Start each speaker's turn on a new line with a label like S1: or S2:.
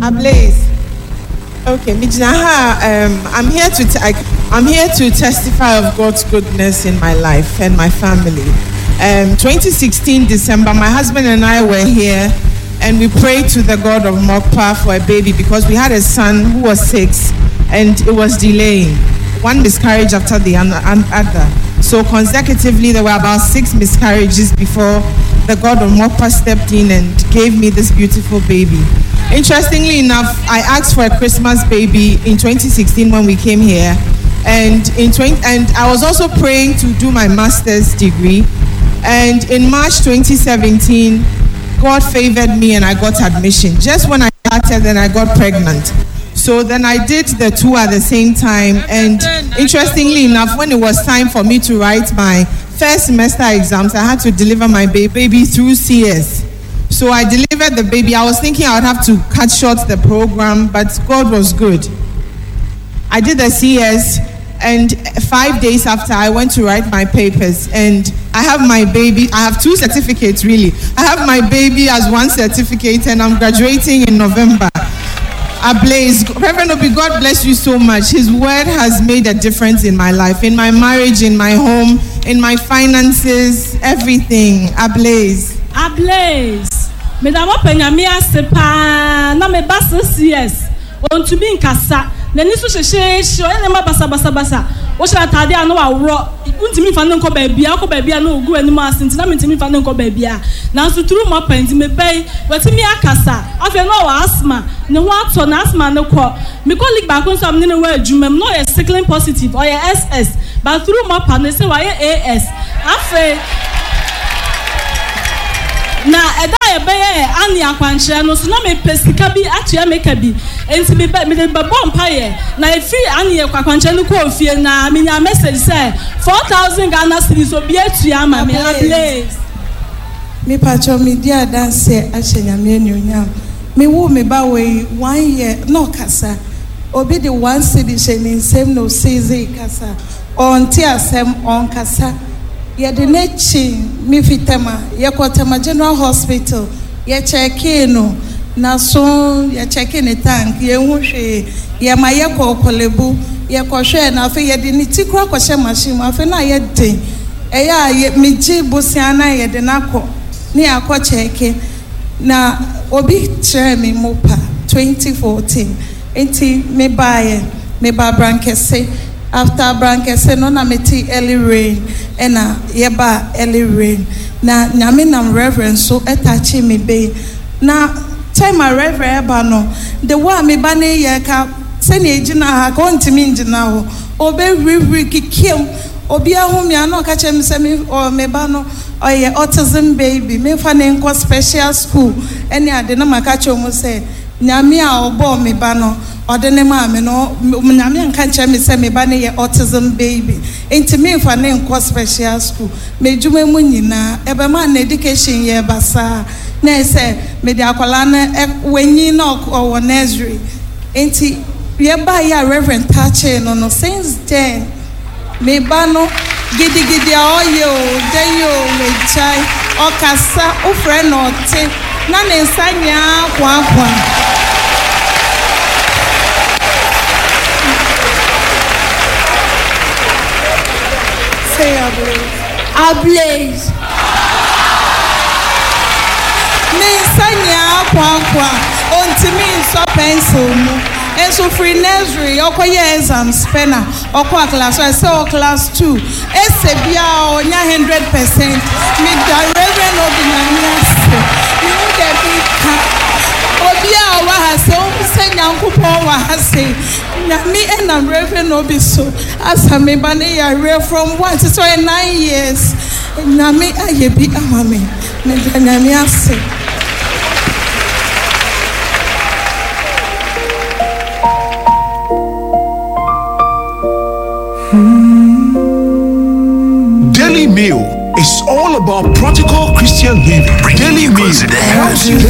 S1: Ablaze. Okay, I'm here to testify of God's goodness in my life and my family. 2016 December, my husband and I were here, and we prayed to the God of Mokpa for a baby because we had a son who was 6, and it was delaying. One miscarriage after the other. So consecutively, there were about 6 miscarriages before the God of Mokpa stepped in and gave me this beautiful baby. Interestingly enough, I asked for a Christmas baby in 2016 when we came here, and I was also praying to do my master's degree. And in March 2017, God favored me and I got admission. Just when I started, then I got pregnant. So then I did the 2 at the same time. And interestingly enough, when it was time for me to write my first semester exams, I had to deliver my baby through CS. So I delivered the baby. I was thinking I would have to cut short the program, but God was good. I did the CS, and 5 days after, I went to write my papers, and I have my baby. I have 2 certificates, really. I have my baby as 1 certificate, and I'm graduating in November. Ablaze. Reverend Obi, God bless you so much. His word has made a difference in my life, in my marriage, in my home, in my finances, everything. Ablaze.
S2: Ablaze. Medamo penyamia sepa na me basa CS. On to be in casa. Then this was a share, and my basa. What shall I tell you? I know I wrote. Untimi fanenko baby, ako baby no go anymore since na mentimi fanenko baby. Now so through my pen me pay. Wetimi akasa. Afi no asthma. Ne ho ato na asthma no ko. Me colleague back on some no way adwumam no ye cycling positive or ye SS. But through my pen they say why AS. Afi na eda ye be ani akwankyere no so na me pesika bi atua meka bi enti me de babo mpaye na e free ani ye akwankyere no ko ofie na me nya message say 4,000 Ghana cedis obi atua ma me Ablaze
S3: me pacho me dia dance ahyenya me anyunya me wo me ba we 1 year no kasa obi de 1 cedi shenin same no seize kasa on ti asem on kasa ye de nechi mi fitema ye kotema General Hospital ye check in na so ye check in tank ye hwehwe ye ma ye kokolebu ye kohwe na afi ye de ni tikura kohwe machine afi na ye de eya ye miji busiana ye de nako ni akọ check na obi chere mi mopa 2014 enti me ba brankese. After Brankese no na meti early rain ena yeba early rain na nyame nam reverend so etachi me be na time a reverend eba no the one me ba ne ye ka se ne ejina ha ko ntimi njina ho obe riwi kikiem obi ahom ya no ka chem se me o me ba no oye autism baby me fa ne nko special school ene ade na maka chomo se nyame a obo me ba no odene maame no nyame nka nche me se me ba ne ye autism baby enti me fa ne nko special school me djuma mu nyina ebe ma na education ye basa na se me de akwala na wenyi na o nursery enti ye ba ya reverend tache no since then me ba no gidi ayo den yo me chai okasa o friend no te na ne nsanya kwa say Ablaze. Me nsanya kwa ontimi nso pencil mu enso free nursery okoye exam spena okwa class I say class 2 ese bia onya 100% me the reverend obinanya you dey be obia wa hase nsanya nkupon wa hase na me and I'm reverend obi so as me bane ya from 1 to 9 years na me ayebi amame me nyame ase.
S4: Daily Meal is all about practical Christian living. Daily Meal helps you